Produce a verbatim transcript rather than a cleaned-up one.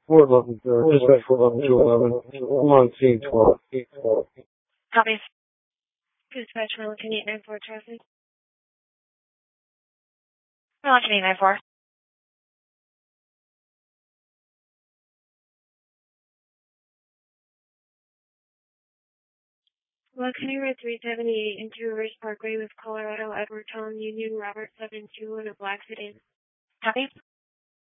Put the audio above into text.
Fort eleven, or dispatch Fort eleven two eleven. I'm on scene twelve. Copy. Dispatch Wellington eight nine four traffic. Wellington eight nine four. Wellington Route three seventy-eight into Rice Parkway with Colorado Edward Tom Union Robert seven two in a black sedan. Copy.